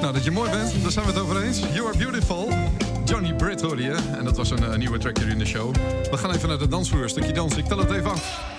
Nou, dat je mooi bent, daar zijn we het over eens. You Are Beautiful. Johnny Britt hoorde je. En dat was een nieuwe track hier in de show. We gaan even naar de dansvloer. Een stukje dansen. Ik tel het even af.